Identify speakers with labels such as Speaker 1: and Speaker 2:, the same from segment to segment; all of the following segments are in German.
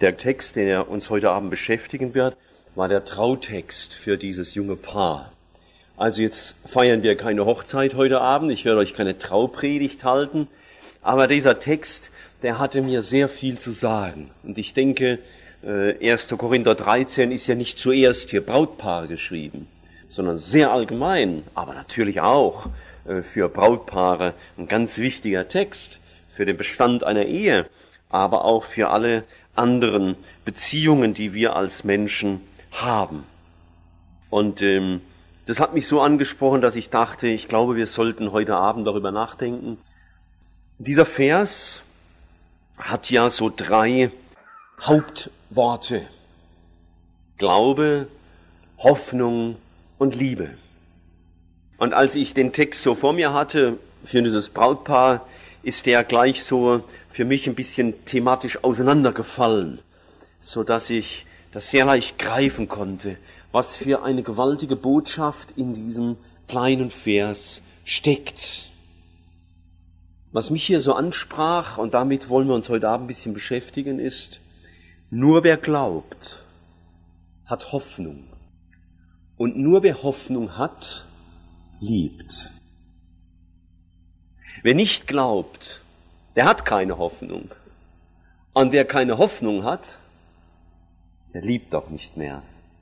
Speaker 1: Der Text, der uns heute Abend beschäftigen wird, war der Trautext für dieses junge Paar. Also jetzt feiern wir keine Hochzeit heute Abend, ich werde euch keine Traupredigt halten, aber dieser Text, der hatte mir sehr viel zu sagen. Und ich denke, 1. Korinther 13 ist ja nicht zuerst für Brautpaare geschrieben, sondern sehr allgemein, aber natürlich auch für Brautpaare ein ganz wichtiger Text für den Bestand einer Ehe, aber auch für alle anderen Beziehungen, die wir als Menschen haben. Und das hat mich so angesprochen, dass ich dachte, ich glaube, wir sollten heute Abend darüber nachdenken. Dieser Vers hat ja so 3 Hauptworte: Glaube, Hoffnung und Liebe. Und als ich den Text so vor mir hatte, für dieses Brautpaar, ist der gleich so für mich ein bisschen thematisch auseinandergefallen, so dass ich das sehr leicht greifen konnte, was für eine gewaltige Botschaft in diesem kleinen Vers steckt. Was mich hier so ansprach, und damit wollen wir uns heute Abend ein bisschen beschäftigen, ist: Nur wer glaubt, hat Hoffnung. Und nur wer Hoffnung hat, liebt. Wer nicht glaubt, der hat keine Hoffnung. Und wer keine Hoffnung hat, der liebt auch nicht mehr.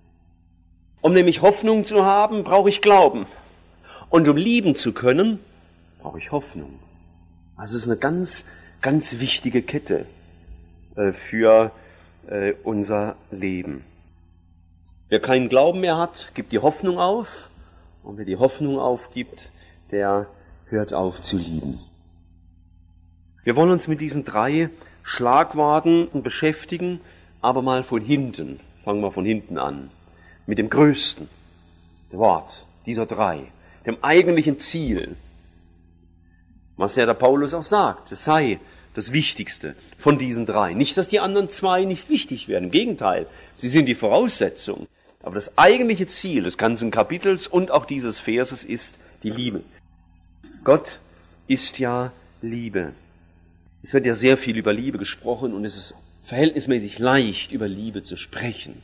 Speaker 1: Um nämlich Hoffnung zu haben, brauche ich Glauben. Und um lieben zu können, brauche ich Hoffnung. Also es ist eine ganz, ganz wichtige Kette für unser Leben. Wer keinen Glauben mehr hat, gibt die Hoffnung auf. Und wer die Hoffnung aufgibt, der hört auf zu lieben. Wir wollen uns mit diesen 3 Schlagworten beschäftigen, aber mal von hinten. Fangen wir von hinten an. Mit dem größten Wort dieser 3, dem eigentlichen Ziel. Was ja der Paulus auch sagt, es sei das Wichtigste von diesen 3. Nicht, dass die anderen 2 nicht wichtig werden, im Gegenteil, sie sind die Voraussetzung. Aber das eigentliche Ziel des ganzen Kapitels und auch dieses Verses ist die Liebe. Gott ist ja Liebe. Es wird ja sehr viel über Liebe gesprochen und es ist verhältnismäßig leicht, über Liebe zu sprechen.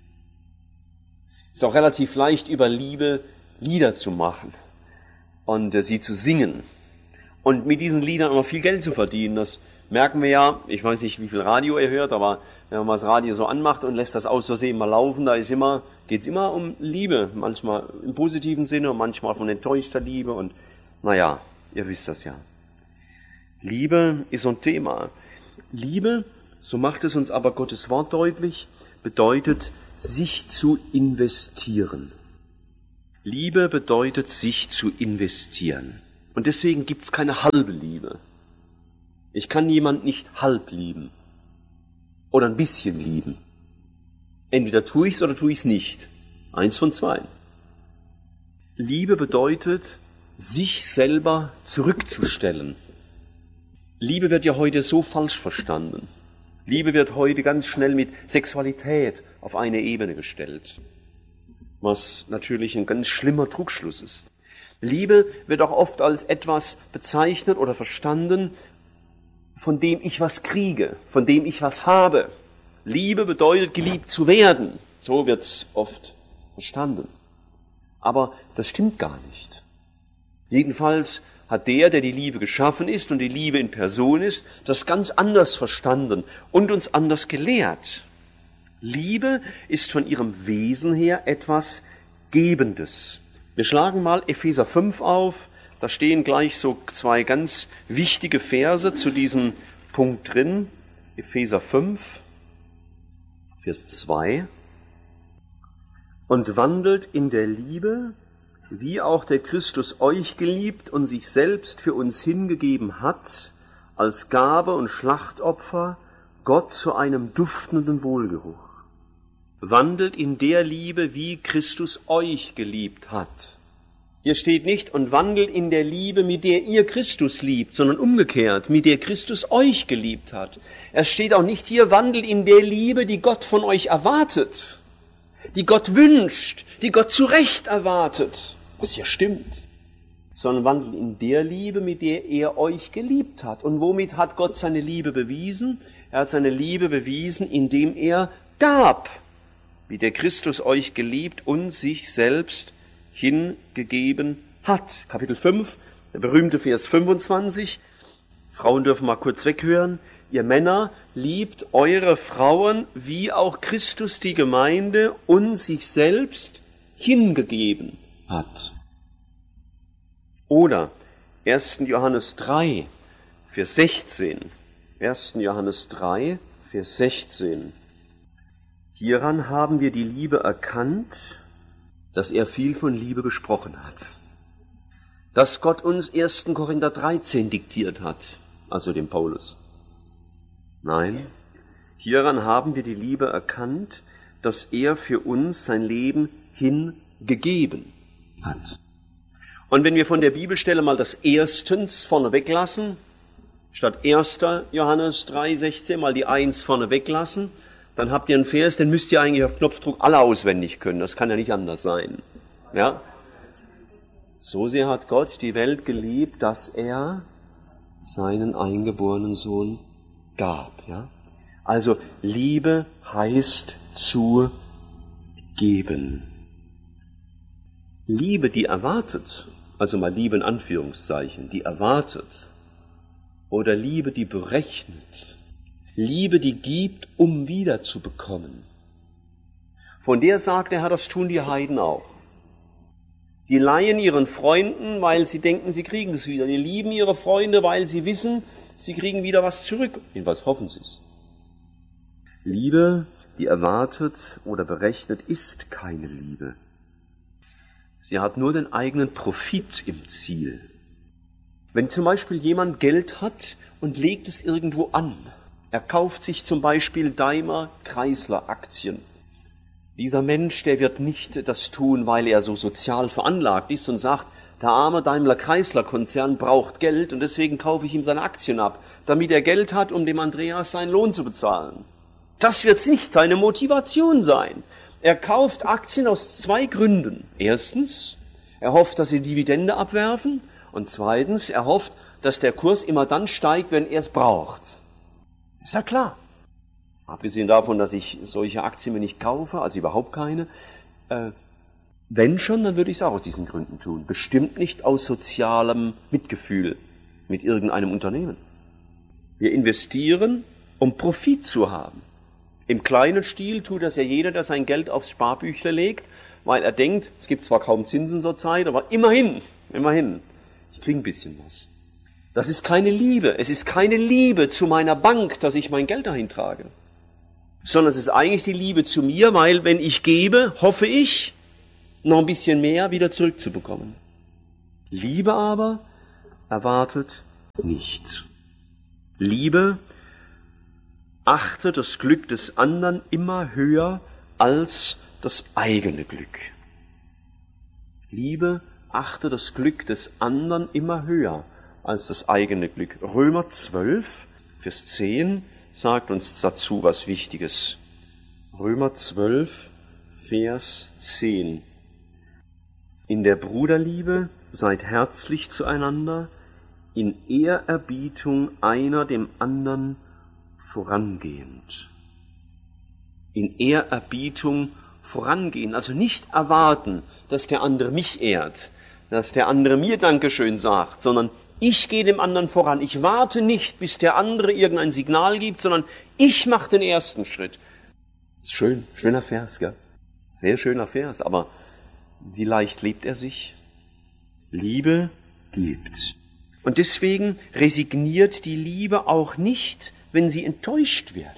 Speaker 1: Es ist auch relativ leicht, über Liebe Lieder zu machen und sie zu singen. Und mit diesen Liedern auch noch viel Geld zu verdienen. Das merken wir ja. Ich weiß nicht, wie viel Radio ihr hört, aber wenn man das Radio so anmacht und lässt das aus Versehen mal laufen, da geht's immer um Liebe. Manchmal im positiven Sinne und manchmal von enttäuschter Liebe. Und naja, ihr wisst das ja. Liebe ist so ein Thema. Liebe, so macht es uns aber Gottes Wort deutlich, bedeutet, sich zu investieren. Liebe bedeutet, sich zu investieren. Und deswegen gibt's keine halbe Liebe. Ich kann jemand nicht halb lieben oder ein bisschen lieben. Entweder tue ich's oder tue ich's nicht. 1 von 2. Liebe bedeutet, sich selber zurückzustellen. Liebe wird ja heute so falsch verstanden. Liebe wird heute ganz schnell mit Sexualität auf eine Ebene gestellt, was natürlich ein ganz schlimmer Trugschluss ist. Liebe wird auch oft als etwas bezeichnet oder verstanden, von dem ich was kriege, von dem ich was habe. Liebe bedeutet, geliebt zu werden. So wird's oft verstanden. Aber das stimmt gar nicht. Jedenfalls hat der die Liebe geschaffen ist und die Liebe in Person ist, das ganz anders verstanden und uns anders gelehrt. Liebe ist von ihrem Wesen her etwas Gebendes. Wir schlagen mal Epheser 5 auf, da stehen gleich so 2 ganz wichtige Verse zu diesem Punkt drin. Epheser 5, Vers 2. Und wandelt in der Liebe, wie auch der Christus euch geliebt und sich selbst für uns hingegeben hat, als Gabe und Schlachtopfer, Gott zu einem duftenden Wohlgeruch. Wandelt in der Liebe, wie Christus euch geliebt hat. Hier steht nicht, und wandelt in der Liebe, mit der ihr Christus liebt, sondern umgekehrt, mit der Christus euch geliebt hat. Es steht auch nicht hier, wandelt in der Liebe, die Gott von euch erwartet, die Gott wünscht, die Gott zu Recht erwartet. Was ja stimmt. sondern wandelt in der Liebe, mit der er euch geliebt hat. Und womit hat Gott seine Liebe bewiesen? Er hat seine Liebe bewiesen, indem er gab, wie der Christus euch geliebt und sich selbst hingegeben hat. Kapitel 5, der berühmte Vers 25. Frauen dürfen mal kurz weghören. Ihr Männer, liebt eure Frauen, wie auch Christus die Gemeinde und sich selbst hingegeben hat. Oder 1. Johannes 3, Vers 16. 1. Johannes 3, Vers 16. Hieran haben wir die Liebe erkannt, dass er viel von Liebe gesprochen hat. Dass Gott uns 1. Korinther 13 diktiert hat, also dem Paulus. Nein, hieran haben wir die Liebe erkannt, dass er für uns sein Leben hingegeben hat. Und wenn wir von der Bibelstelle mal das Erstens vorne weglassen, statt 1. Johannes 3,16 mal die 1 vorne weglassen, dann habt ihr einen Vers, den müsst ihr eigentlich auf Knopfdruck alle auswendig können. Das kann ja nicht anders sein. Ja? So sehr hat Gott die Welt geliebt, dass er seinen eingeborenen Sohn gab. Ja? Also Liebe heißt zu geben. Liebe, die erwartet, also mal Liebe in Anführungszeichen, die erwartet, oder Liebe, die berechnet, Liebe, die gibt, um wieder zu bekommen. Von der sagt der Herr, das tun die Heiden auch. Die leihen ihren Freunden, weil sie denken, sie kriegen es wieder. Die lieben ihre Freunde, weil sie wissen, sie kriegen wieder was zurück. Jedenfalls hoffen sie es. Liebe, die erwartet oder berechnet, ist keine Liebe. Sie hat nur den eigenen Profit im Ziel. Wenn zum Beispiel jemand Geld hat und legt es irgendwo an, er kauft sich zum Beispiel Daimler-Chrysler-Aktien. Dieser Mensch, der wird nicht das tun, weil er so sozial veranlagt ist und sagt, der arme Daimler-Chrysler-Konzern braucht Geld und deswegen kaufe ich ihm seine Aktien ab, damit er Geld hat, um dem Andreas seinen Lohn zu bezahlen. Das wird nicht seine Motivation sein. Er kauft Aktien aus 2 Gründen. Erstens, er hofft, dass sie Dividende abwerfen. Und zweitens, er hofft, dass der Kurs immer dann steigt, wenn er es braucht. Ist ja klar. Abgesehen davon, dass ich solche Aktien mir nicht kaufe, also überhaupt keine. Wenn schon, dann würde ich es auch aus diesen Gründen tun. Bestimmt nicht aus sozialem Mitgefühl mit irgendeinem Unternehmen. Wir investieren, um Profit zu haben. Im kleinen Stil tut das ja jeder, der sein Geld aufs Sparbüchle legt, weil er denkt, es gibt zwar kaum Zinsen zur Zeit, aber immerhin, ich kriege ein bisschen was. Das ist keine Liebe. Es ist keine Liebe zu meiner Bank, dass ich mein Geld dahin trage. Sondern es ist eigentlich die Liebe zu mir, weil wenn ich gebe, hoffe ich, noch ein bisschen mehr wieder zurückzubekommen. Liebe aber erwartet nicht. Liebe achtet das Glück des anderen immer höher als das eigene Glück. Liebe achtet das Glück des anderen immer höher als das eigene Glück. Römer 12, Vers 10 sagt uns dazu was Wichtiges. Römer 12, Vers 10. In der Bruderliebe seid herzlich zueinander, in Ehrerbietung einer dem anderen vorangehend. In Ehrerbietung vorangehen, also nicht erwarten, dass der andere mich ehrt, dass der andere mir Dankeschön sagt, sondern ich gehe dem anderen voran. Ich warte nicht, bis der andere irgendein Signal gibt, sondern ich mache den ersten Schritt. Das ist schön, schöner Vers, gell? Sehr schöner Vers, aber wie leicht lebt er sich? Liebe gibt. Und deswegen resigniert die Liebe auch nicht, wenn sie enttäuscht wird.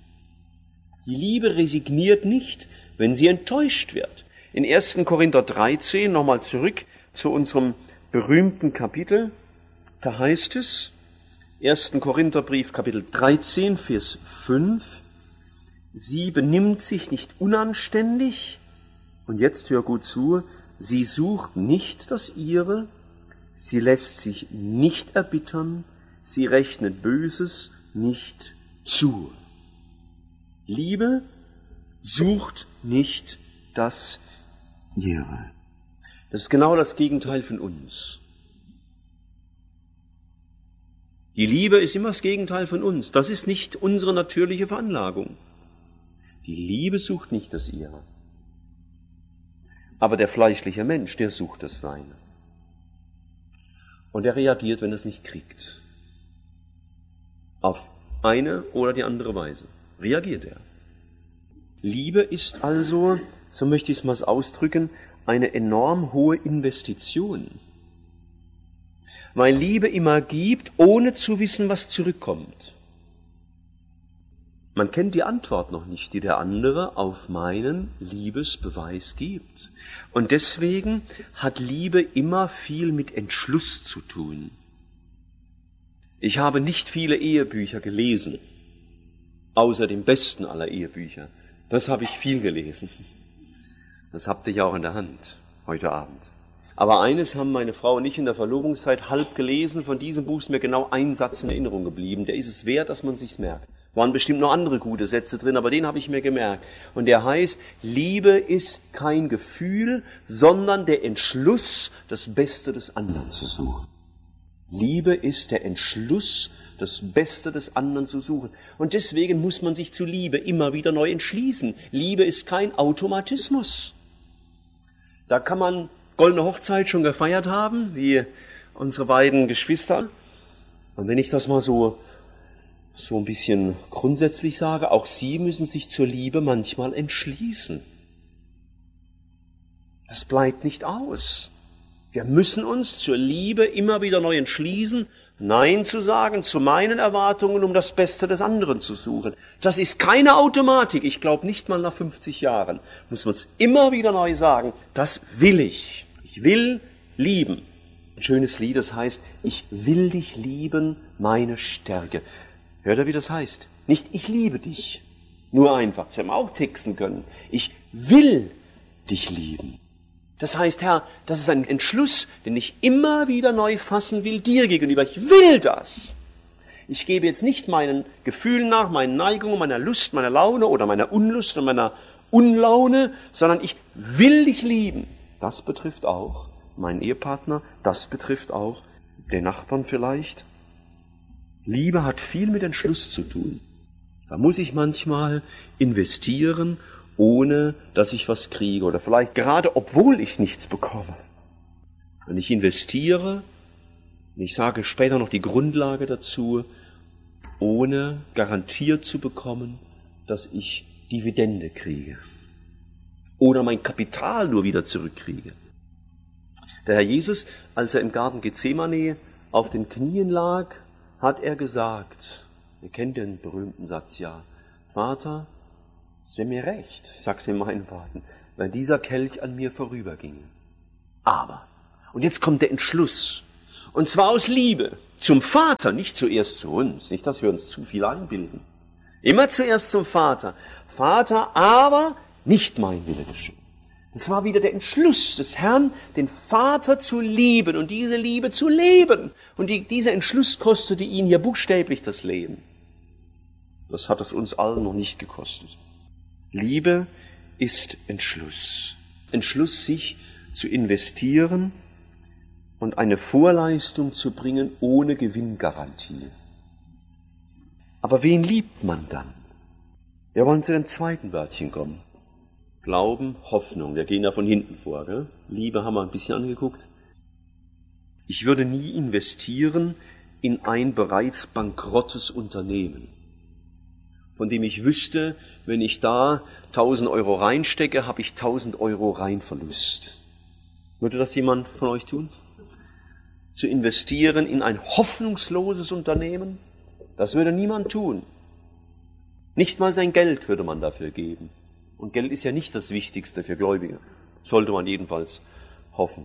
Speaker 1: Die Liebe resigniert nicht, wenn sie enttäuscht wird. In 1. Korinther 13, nochmal zurück zu unserem berühmten Kapitel, da heißt es, 1. Korintherbrief, Kapitel 13, Vers 5, sie benimmt sich nicht unanständig, und jetzt hör gut zu, sie sucht nicht das Ihre, sie lässt sich nicht erbittern, sie rechnet Böses nicht zu. Liebe sucht nicht das Ihre. Das ist genau das Gegenteil von uns. Die Liebe ist immer das Gegenteil von uns. Das ist nicht unsere natürliche Veranlagung. Die Liebe sucht nicht das Ihre. Aber der fleischliche Mensch, der sucht das Seine. Und er reagiert, wenn er es nicht kriegt. Auf eine oder die andere Weise reagiert er. Liebe ist also, so möchte ich es mal ausdrücken, eine enorm hohe Investition. Weil Liebe immer gibt, ohne zu wissen, was zurückkommt. Man kennt die Antwort noch nicht, die der andere auf meinen Liebesbeweis gibt. Und deswegen hat Liebe immer viel mit Entschluss zu tun. Ich habe nicht viele Ehebücher gelesen, außer dem besten aller Ehebücher. Das habe ich viel gelesen. Das habt ihr ja auch in der Hand, heute Abend. Aber eines haben meine Frau und ich in der Verlobungszeit halb gelesen. Von diesem Buch ist mir genau ein Satz in Erinnerung geblieben. Der ist es wert, dass man sich's merkt. Waren bestimmt noch andere gute Sätze drin, aber den habe ich mir gemerkt. Und der heißt, Liebe ist kein Gefühl, sondern der Entschluss, das Beste des anderen zu suchen. Liebe ist der Entschluss, das Beste des anderen zu suchen. Und deswegen muss man sich zu Liebe immer wieder neu entschließen. Liebe ist kein Automatismus. Da kann man Goldene Hochzeit schon gefeiert haben, wie unsere beiden Geschwister. Und wenn ich das mal so ein bisschen grundsätzlich sage, auch sie müssen sich zur Liebe manchmal entschließen. Das bleibt nicht aus. Wir müssen uns zur Liebe immer wieder neu entschließen, Nein zu sagen zu meinen Erwartungen, um das Beste des anderen zu suchen. Das ist keine Automatik. Ich glaube, nicht mal nach 50 Jahren muss man es immer wieder neu sagen, das will ich. Ich will lieben. Ein schönes Lied, das heißt, ich will dich lieben, meine Stärke. Hört ihr, wie das heißt? Nicht, ich liebe dich. Nur einfach. Das hätten wir auch texten können. Ich will dich lieben. Das heißt, Herr, das ist ein Entschluss, den ich immer wieder neu fassen will dir gegenüber. Ich will das. Ich gebe jetzt nicht meinen Gefühlen nach, meinen Neigungen, meiner Lust, meiner Laune oder meiner Unlust und meiner Unlaune, sondern ich will dich lieben. Das betrifft auch meinen Ehepartner, das betrifft auch den Nachbarn vielleicht. Liebe hat viel mit Entschluss zu tun. Da muss ich manchmal investieren, ohne dass ich was kriege. Oder vielleicht gerade, obwohl ich nichts bekomme. Und ich investiere, und ich sage später noch die Grundlage dazu, ohne garantiert zu bekommen, dass ich Dividende kriege. Oder mein Kapital nur wieder zurückkriege. Der Herr Jesus, als er im Garten Gethsemane auf den Knien lag, hat er gesagt, ihr kennt den berühmten Satz ja, Vater, es wäre mir recht, ich sag's in meinen Worten, wenn dieser Kelch an mir vorüberginge. Aber, und jetzt kommt der Entschluss, und zwar aus Liebe, zum Vater, nicht zuerst zu uns, nicht, dass wir uns zu viel einbilden. Immer zuerst zum Vater. Vater, aber nicht mein Wille geschehe. Das war wieder der Entschluss des Herrn, den Vater zu lieben und diese Liebe zu leben. Und dieser Entschluss kostete ihn hier buchstäblich das Leben. Das hat es uns allen noch nicht gekostet. Liebe ist Entschluss. Entschluss, sich zu investieren und eine Vorleistung zu bringen ohne Gewinngarantie. Aber wen liebt man dann? Wir wollen zu dem zweiten Wörtchen kommen. Glauben, Hoffnung. Wir gehen da von hinten vor. Gell? Liebe haben wir ein bisschen angeguckt. Ich würde nie investieren in ein bereits bankrottes Unternehmen, von dem ich wüsste, wenn ich da 1.000 Euro reinstecke, habe ich 1.000 Euro Reinverlust. Würde das jemand von euch tun? Zu investieren in ein hoffnungsloses Unternehmen? Das würde niemand tun. Nicht mal sein Geld würde man dafür geben. Und Geld ist ja nicht das Wichtigste für Gläubige. Sollte man jedenfalls hoffen.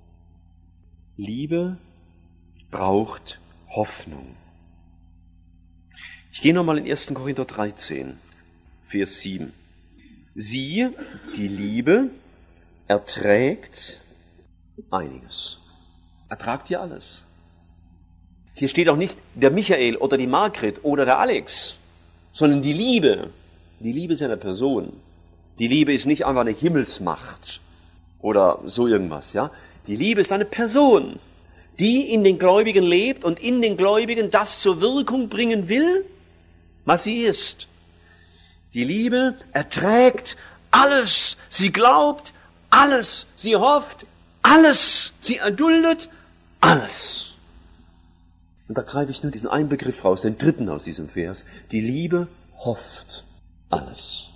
Speaker 1: Liebe braucht Hoffnung. Ich gehe nochmal in 1. Korinther 13, Vers 7. Sie, die Liebe, erträgt einiges. Ertragt ihr alles. Hier steht auch nicht der Michael oder die Margret oder der Alex, sondern die Liebe. Die Liebe ist ja eine Person. Die Liebe ist nicht einfach eine Himmelsmacht oder so irgendwas, ja. Die Liebe ist eine Person. die in den Gläubigen lebt und in den Gläubigen das zur Wirkung bringen will, was sie ist. Die Liebe erträgt alles, sie glaubt alles, sie hofft alles, sie erduldet alles. Und da greife ich nur diesen einen Begriff raus, den dritten aus diesem Vers. Die Liebe hofft alles.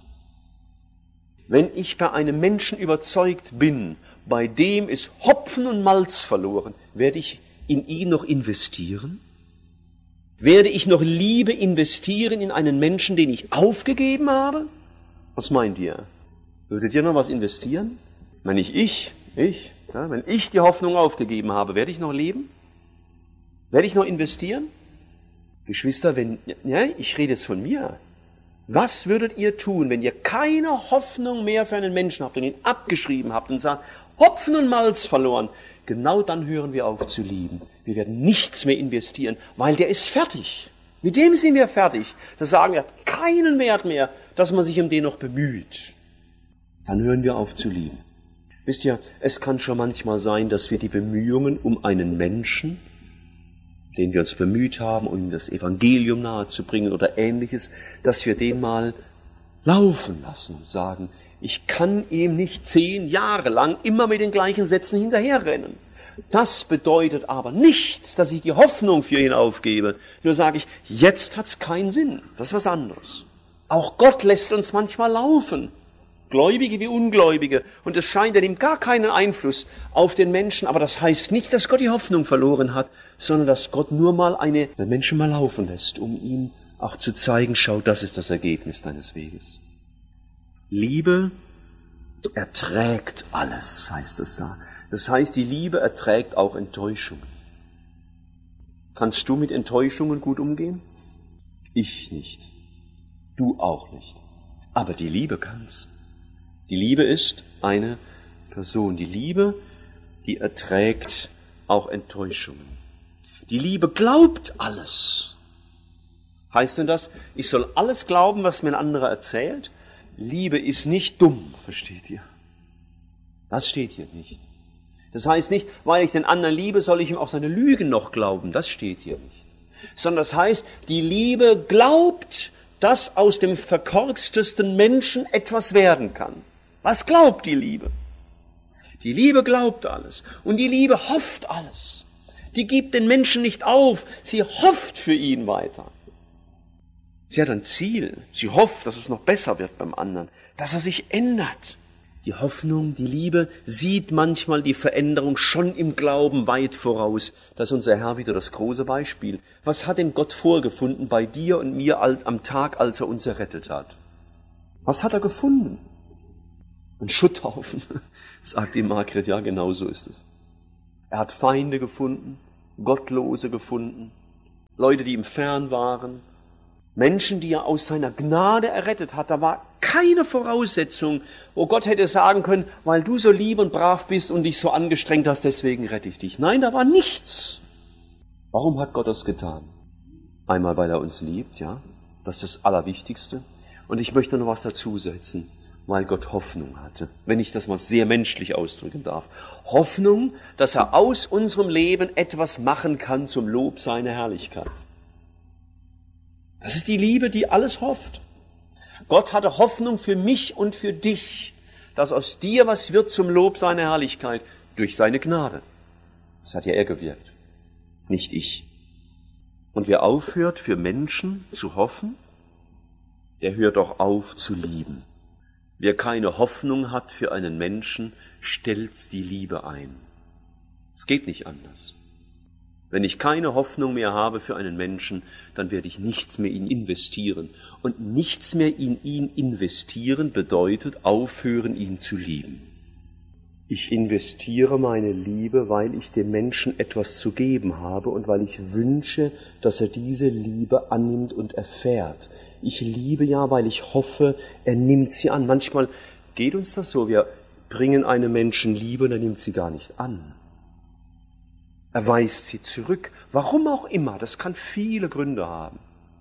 Speaker 1: Wenn ich bei einem Menschen überzeugt bin, bei dem ist Hopfen und Malz verloren, werde ich in ihn noch investieren? Werde ich noch Liebe investieren in einen Menschen, den ich aufgegeben habe? Was meint ihr? Würdet ihr noch was investieren? Wenn ich die Hoffnung aufgegeben habe, werde ich noch leben? Werde ich noch investieren? Geschwister, ich rede jetzt von mir. Was würdet ihr tun, wenn ihr keine Hoffnung mehr für einen Menschen habt und ihn abgeschrieben habt und sagt, Hopfen und Malz verloren? Genau dann hören wir auf zu lieben. Wir werden nichts mehr investieren, weil der ist fertig. Mit dem sind wir fertig. Das sagen wir, hat keinen Wert mehr, dass man sich um den noch bemüht. Dann hören wir auf zu lieben. Wisst ihr, es kann schon manchmal sein, dass wir die Bemühungen um einen Menschen, den wir uns bemüht haben, um das Evangelium nahezubringen oder Ähnliches, dass wir den mal laufen lassen und sagen, ich kann ihm nicht 10 Jahre lang immer mit den gleichen Sätzen hinterherrennen. Das bedeutet aber nicht, dass ich die Hoffnung für ihn aufgebe. Nur sage ich, jetzt hat's keinen Sinn. Das ist was anderes. Auch Gott lässt uns manchmal laufen. Gläubige wie Ungläubige. Und es scheint, er nimmt gar keinen Einfluss auf den Menschen. Aber das heißt nicht, dass Gott die Hoffnung verloren hat, sondern dass Gott nur mal den Menschen mal laufen lässt, um ihm auch zu zeigen, schau, das ist das Ergebnis deines Weges. Liebe erträgt alles, heißt es da. Das heißt, die Liebe erträgt auch Enttäuschungen. Kannst du mit Enttäuschungen gut umgehen? Ich nicht. Du auch nicht. Aber die Liebe kann's. Die Liebe ist eine Person. Die Liebe, die erträgt auch Enttäuschungen. Die Liebe glaubt alles. Heißt denn das, ich soll alles glauben, was mir ein anderer erzählt? Liebe ist nicht dumm, versteht ihr? Das steht hier nicht. Das heißt nicht, weil ich den anderen liebe, soll ich ihm auch seine Lügen noch glauben. Das steht hier nicht. Sondern das heißt, die Liebe glaubt, dass aus dem verkorkstesten Menschen etwas werden kann. Was glaubt die Liebe? Die Liebe glaubt alles. Und die Liebe hofft alles. Die gibt den Menschen nicht auf. Sie hofft für ihn weiter. Sie hat ein Ziel. Sie hofft, dass es noch besser wird beim anderen, dass er sich ändert. Die Hoffnung, die Liebe sieht manchmal die Veränderung schon im Glauben weit voraus. Das ist unser Herr wieder das große Beispiel. Was hat denn Gott vorgefunden bei dir und mir am Tag, als er uns errettet hat? Was hat er gefunden? Ein Schutthaufen, sagt die Margret, ja, genau so ist es. Er hat Feinde gefunden, Gottlose gefunden, Leute, die ihm fern waren, Menschen, die er aus seiner Gnade errettet hat. Da war keine Voraussetzung, wo Gott hätte sagen können, weil du so lieb und brav bist und dich so angestrengt hast, deswegen rette ich dich. Nein, da war nichts. Warum hat Gott das getan? Einmal, weil er uns liebt, ja, das ist das Allerwichtigste. Und ich möchte noch was dazusetzen, weil Gott Hoffnung hatte, wenn ich das mal sehr menschlich ausdrücken darf. Hoffnung, dass er aus unserem Leben etwas machen kann zum Lob seiner Herrlichkeit. Das ist die Liebe, die alles hofft. Gott hatte Hoffnung für mich und für dich, dass aus dir was wird zum Lob seiner Herrlichkeit durch seine Gnade. Das hat ja er gewirkt, nicht ich. Und wer aufhört, für Menschen zu hoffen, der hört auch auf zu lieben. Wer keine Hoffnung hat für einen Menschen, stellt die Liebe ein. Es geht nicht anders. Wenn ich keine Hoffnung mehr habe für einen Menschen, dann werde ich nichts mehr in ihn investieren. Und nichts mehr in ihn investieren bedeutet aufhören, ihn zu lieben. Ich investiere meine Liebe, weil ich dem Menschen etwas zu geben habe und weil ich wünsche, dass er diese Liebe annimmt und erfährt. Ich liebe ja, weil ich hoffe, er nimmt sie an. Manchmal geht uns das so, wir bringen einem Menschen Liebe und er nimmt sie gar nicht an. Er weist sie zurück. Warum auch immer, das kann viele Gründe haben.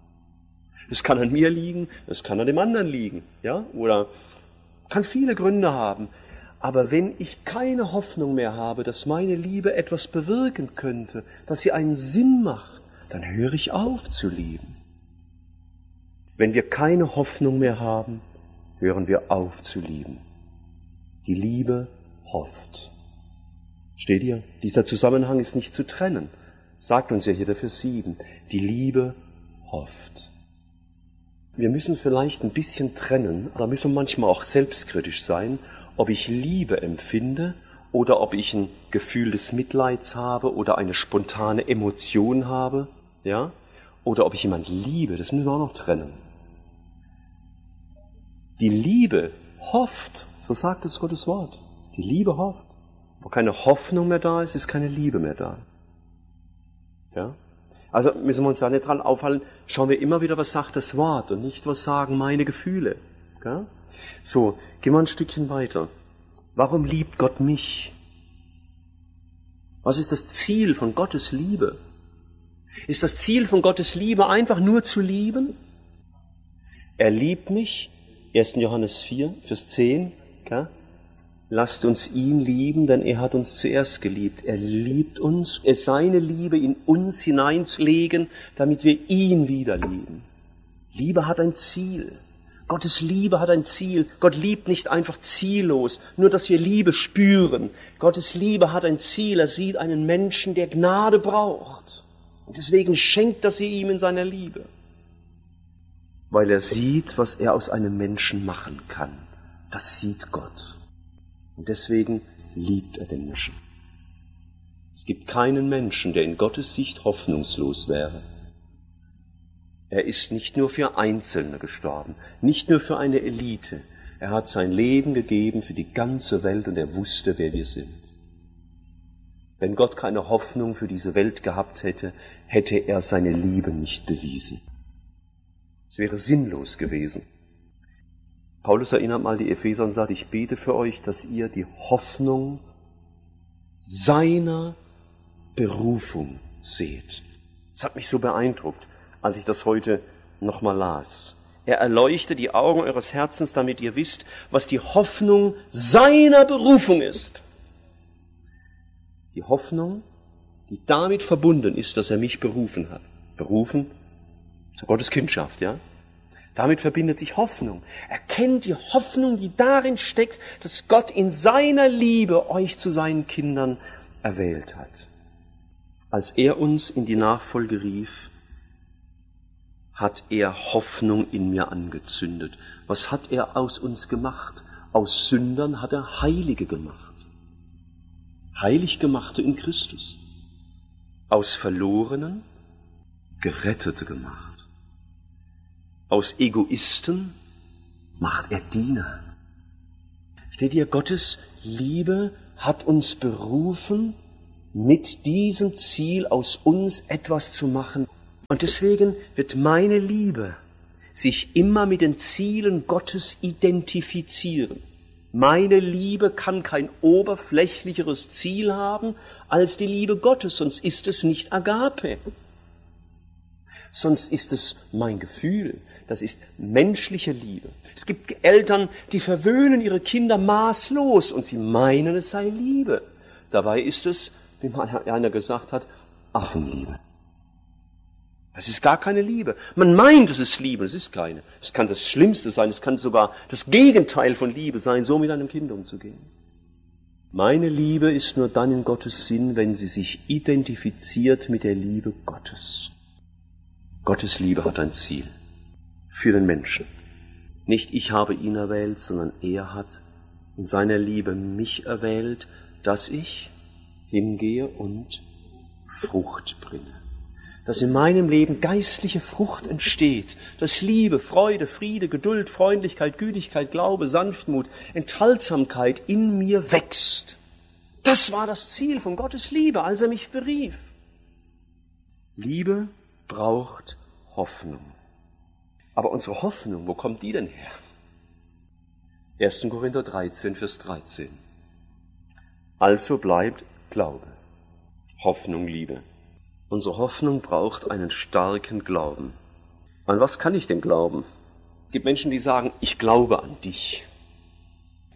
Speaker 1: Es kann an mir liegen, es kann an dem anderen liegen, ja, oder kann viele Gründe haben. Aber wenn ich keine Hoffnung mehr habe, dass meine Liebe etwas bewirken könnte, dass sie einen Sinn macht, dann höre ich auf zu lieben. Wenn wir keine Hoffnung mehr haben, hören wir auf zu lieben. Die Liebe hofft. Steht ihr? Dieser Zusammenhang ist nicht zu trennen. Sagt uns ja hier der Vers 7. Die Liebe hofft. Wir müssen vielleicht ein bisschen trennen, da müssen wir manchmal auch selbstkritisch sein, ob ich Liebe empfinde oder ob ich ein Gefühl des Mitleids habe oder eine spontane Emotion habe, ja, oder ob ich jemanden liebe, das müssen wir auch noch trennen. Die Liebe hofft, so sagt es Gottes Wort. Die Liebe hofft. Wo keine Hoffnung mehr da ist, ist keine Liebe mehr da. Ja? Also müssen wir uns da nicht dran aufhalten, schauen wir immer wieder, was sagt das Wort und nicht, was sagen meine Gefühle. Ja? So, gehen wir ein Stückchen weiter. Warum liebt Gott mich? Was ist das Ziel von Gottes Liebe? Ist das Ziel von Gottes Liebe einfach nur zu lieben? Er liebt mich, 1. Johannes 4, Vers 10, ja? Lasst uns ihn lieben, denn er hat uns zuerst geliebt. Er liebt uns, seine Liebe in uns hineinzulegen, damit wir ihn wieder lieben. Liebe hat ein Ziel. Gottes Liebe hat ein Ziel. Gott liebt nicht einfach ziellos, nur dass wir Liebe spüren. Gottes Liebe hat ein Ziel. Er sieht einen Menschen, der Gnade braucht. Und deswegen schenkt er sie ihm in seiner Liebe. Weil er sieht, was er aus einem Menschen machen kann. Das sieht Gott. Und deswegen liebt er den Menschen. Es gibt keinen Menschen, der in Gottes Sicht hoffnungslos wäre. Er ist nicht nur für Einzelne gestorben, nicht nur für eine Elite. Er hat sein Leben gegeben für die ganze Welt und er wusste, wer wir sind. Wenn Gott keine Hoffnung für diese Welt gehabt hätte, hätte er seine Liebe nicht bewiesen. Es wäre sinnlos gewesen. Paulus erinnert mal die Epheser und sagt, ich bete für euch, dass ihr die Hoffnung seiner Berufung seht. Das hat mich so beeindruckt, als ich das heute nochmal las. Er erleuchtet die Augen eures Herzens, damit ihr wisst, was die Hoffnung seiner Berufung ist. Die Hoffnung, die damit verbunden ist, dass er mich berufen hat. Berufen zur Gottes Kindschaft, ja? Damit verbindet sich Hoffnung. Erkennt die Hoffnung, die darin steckt, dass Gott in seiner Liebe euch zu seinen Kindern erwählt hat. Als er uns in die Nachfolge rief, hat er Hoffnung in mir angezündet. Was hat er aus uns gemacht? Aus Sündern hat er Heilige gemacht. Heilig gemachte in Christus. Aus Verlorenen Gerettete gemacht. Aus Egoisten macht er Diener. Steht ihr, Gottes Liebe hat uns berufen, mit diesem Ziel aus uns etwas zu machen. Und deswegen wird meine Liebe sich immer mit den Zielen Gottes identifizieren. Meine Liebe kann kein oberflächlicheres Ziel haben als die Liebe Gottes, sonst ist es nicht Agape. Sonst ist es mein Gefühl, das ist menschliche Liebe. Es gibt Eltern, die verwöhnen ihre Kinder maßlos und sie meinen, es sei Liebe. Dabei ist es, wie mal einer gesagt hat, Affenliebe. Es ist gar keine Liebe. Man meint, es ist Liebe, es ist keine. Es kann das Schlimmste sein, es kann sogar das Gegenteil von Liebe sein, so mit einem Kind umzugehen. Meine Liebe ist nur dann in Gottes Sinn, wenn sie sich identifiziert mit der Liebe Gottes. Gottes Liebe hat ein Ziel für den Menschen. Nicht ich habe ihn erwählt, sondern er hat in seiner Liebe mich erwählt, dass ich hingehe und Frucht bringe. Dass in meinem Leben geistliche Frucht entsteht, dass Liebe, Freude, Friede, Geduld, Freundlichkeit, Gütigkeit, Glaube, Sanftmut, Enthaltsamkeit in mir wächst. Das war das Ziel von Gottes Liebe, als er mich berief. Liebe braucht Hoffnung. Aber unsere Hoffnung, wo kommt die denn her? 1. Korinther 13, Vers 13. Also bleibt Glaube, Hoffnung, Liebe. Unsere Hoffnung braucht einen starken Glauben. An was kann ich denn glauben? Es gibt Menschen, die sagen, ich glaube an dich.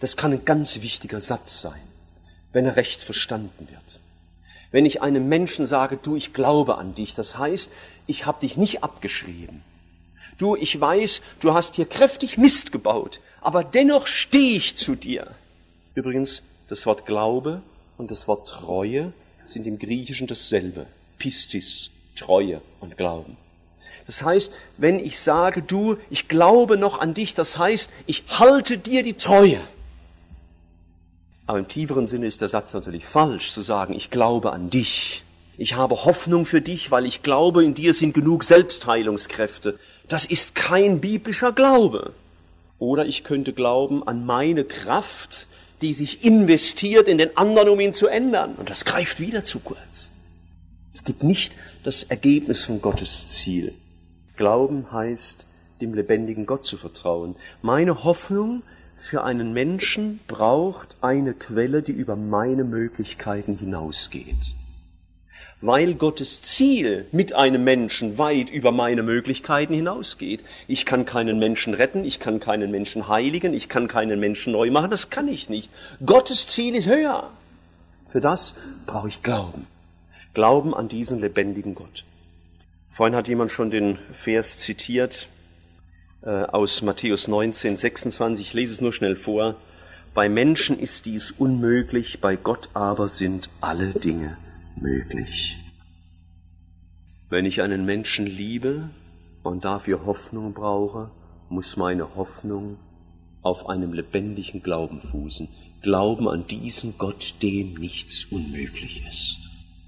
Speaker 1: Das kann ein ganz wichtiger Satz sein, wenn er recht verstanden wird. Wenn ich einem Menschen sage, du, ich glaube an dich, das heißt, ich habe dich nicht abgeschrieben. Du, ich weiß, du hast hier kräftig Mist gebaut, aber dennoch stehe ich zu dir. Übrigens, das Wort Glaube und das Wort Treue sind im Griechischen dasselbe. Pistis, Treue und Glauben. Das heißt, wenn ich sage, du, ich glaube noch an dich, das heißt, ich halte dir die Treue. Aber im tieferen Sinne ist der Satz natürlich falsch, zu sagen, ich glaube an dich. Ich habe Hoffnung für dich, weil ich glaube, in dir sind genug Selbstheilungskräfte. Das ist kein biblischer Glaube. Oder ich könnte glauben an meine Kraft, die sich investiert in den anderen, um ihn zu ändern. Und das greift wieder zu kurz. Es gibt nicht das Ergebnis von Gottes Ziel. Glauben heißt, dem lebendigen Gott zu vertrauen. Meine Hoffnung für einen Menschen braucht eine Quelle, die über meine Möglichkeiten hinausgeht. Weil Gottes Ziel mit einem Menschen weit über meine Möglichkeiten hinausgeht. Ich kann keinen Menschen retten, ich kann keinen Menschen heiligen, ich kann keinen Menschen neu machen, das kann ich nicht. Gottes Ziel ist höher. Für das brauche ich Glauben. Glauben an diesen lebendigen Gott. Vorhin hat jemand schon den Vers zitiert aus Matthäus 19, 26. Ich lese es nur schnell vor. Bei Menschen ist dies unmöglich, bei Gott aber sind alle Dinge möglich. Wenn ich einen Menschen liebe und dafür Hoffnung brauche, muss meine Hoffnung auf einem lebendigen Glauben fußen. Glauben an diesen Gott, dem nichts unmöglich ist.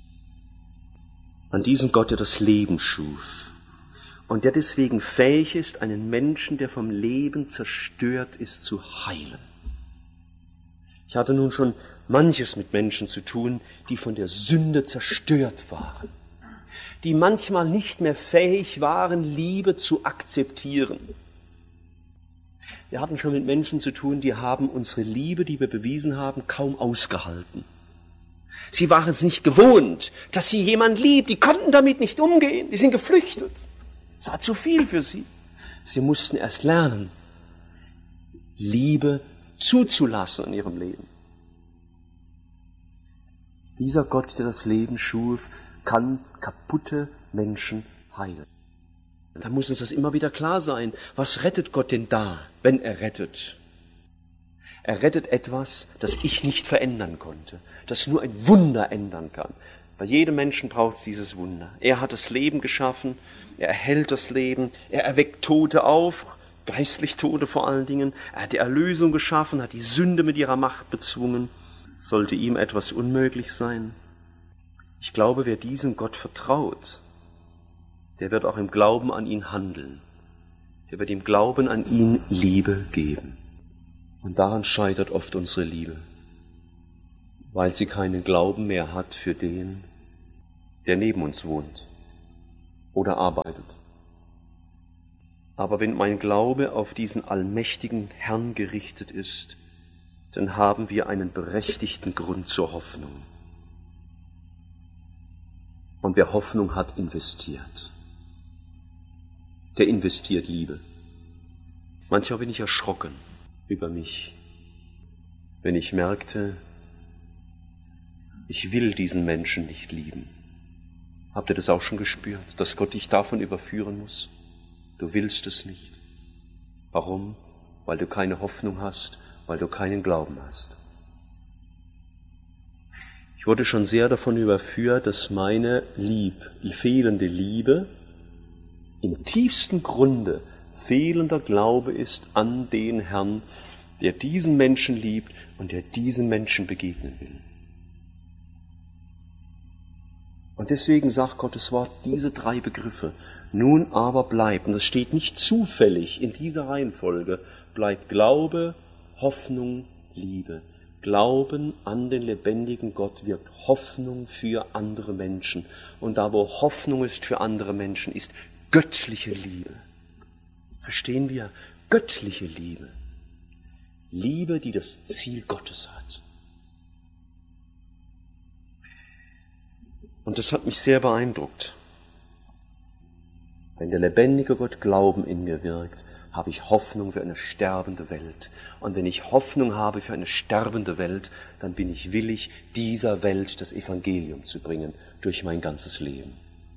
Speaker 1: An diesen Gott, der das Leben schuf und der deswegen fähig ist, einen Menschen, der vom Leben zerstört ist, zu heilen. Ich hatte nun schon manches mit Menschen zu tun, die von der Sünde zerstört waren, die manchmal nicht mehr fähig waren, Liebe zu akzeptieren. Wir hatten schon mit Menschen zu tun, die haben unsere Liebe, die wir bewiesen haben, kaum ausgehalten. Sie waren es nicht gewohnt, dass sie jemand liebt. Die konnten damit nicht umgehen. Die sind geflüchtet. Es war zu viel für sie. Sie mussten erst lernen, Liebe zuzulassen in ihrem Leben. Dieser Gott, der das Leben schuf, kann kaputte Menschen heilen. Da muss uns das immer wieder klar sein. Was rettet Gott denn da, wenn er rettet? Er rettet etwas, das ich nicht verändern konnte, das nur ein Wunder ändern kann. Bei jedem Menschen braucht es dieses Wunder. Er hat das Leben geschaffen, er erhält das Leben, er erweckt Tote auf, geistlich Tote vor allen Dingen. Er hat die Erlösung geschaffen, hat die Sünde mit ihrer Macht bezwungen. Sollte ihm etwas unmöglich sein? Ich glaube, wer diesem Gott vertraut, der wird auch im Glauben an ihn handeln. Der wird im Glauben an ihn Liebe geben. Und daran scheitert oft unsere Liebe, weil sie keinen Glauben mehr hat für den, der neben uns wohnt oder arbeitet. Aber wenn mein Glaube auf diesen allmächtigen Herrn gerichtet ist, dann haben wir einen berechtigten Grund zur Hoffnung. Und wer Hoffnung hat, investiert. Der investiert Liebe. Manchmal bin ich erschrocken über mich, wenn ich merkte, ich will diesen Menschen nicht lieben. Habt ihr das auch schon gespürt, dass Gott dich davon überführen muss? Du willst es nicht. Warum? Weil du keine Hoffnung hast, weil du keinen Glauben hast. Ich wurde schon sehr davon überführt, dass meine fehlende Liebe im tiefsten Grunde fehlender Glaube ist an den Herrn, der diesen Menschen liebt und der diesen Menschen begegnen will. Und deswegen sagt Gottes Wort diese drei Begriffe. Nun aber bleibt, und das steht nicht zufällig in dieser Reihenfolge, bleibt Glaube, Hoffnung, Liebe. Glauben an den lebendigen Gott wirkt Hoffnung für andere Menschen. Und da, wo Hoffnung ist für andere Menschen, ist göttliche Liebe. Verstehen wir? Göttliche Liebe. Liebe, die das Ziel Gottes hat. Und das hat mich sehr beeindruckt. Wenn der lebendige Gott Glauben in mir wirkt, habe ich Hoffnung für eine sterbende Welt. Und wenn ich Hoffnung habe für eine sterbende Welt, dann bin ich willig, dieser Welt das Evangelium zu bringen durch mein ganzes Leben.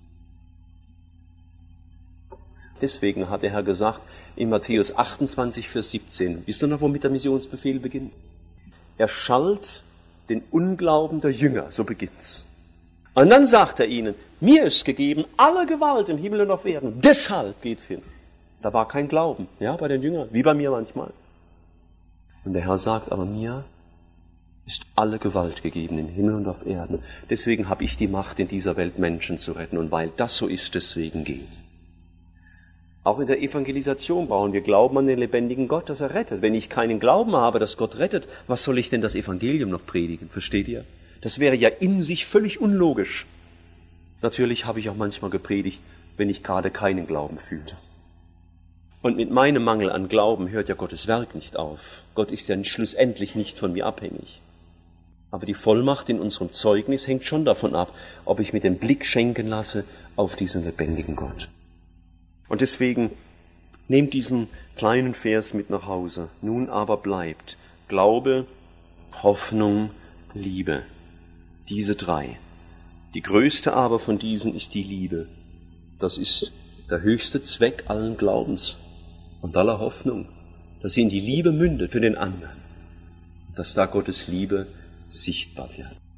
Speaker 1: Deswegen hat der Herr gesagt in Matthäus 28, Vers 17, wisst ihr noch, womit der Missionsbefehl beginnt? Er schalt den Unglauben der Jünger, so beginnt's. Und dann sagt er ihnen, mir ist gegeben alle Gewalt im Himmel und auf Erden, deshalb geht hin. Da war kein Glauben, ja, bei den Jüngern, wie bei mir manchmal. Und der Herr sagt, aber mir ist alle Gewalt gegeben im Himmel und auf Erden. Deswegen habe ich die Macht, in dieser Welt Menschen zu retten. Und weil das so ist, deswegen geht. Auch in der Evangelisation brauchen wir Glauben an den lebendigen Gott, dass er rettet. Wenn ich keinen Glauben habe, dass Gott rettet, was soll ich denn das Evangelium noch predigen? Versteht ihr? Das wäre ja in sich völlig unlogisch. Natürlich habe ich auch manchmal gepredigt, wenn ich gerade keinen Glauben fühlte. Und mit meinem Mangel an Glauben hört ja Gottes Werk nicht auf. Gott ist ja schlussendlich nicht von mir abhängig. Aber die Vollmacht in unserem Zeugnis hängt schon davon ab, ob ich mir den Blick schenken lasse auf diesen lebendigen Gott. Und deswegen nehmt diesen kleinen Vers mit nach Hause. Nun aber bleibt Glaube, Hoffnung, Liebe. Diese drei. Die größte aber von diesen ist die Liebe. Das ist der höchste Zweck allen Glaubens und aller Hoffnung, dass sie in die Liebe mündet für den anderen, dass da Gottes Liebe sichtbar wird.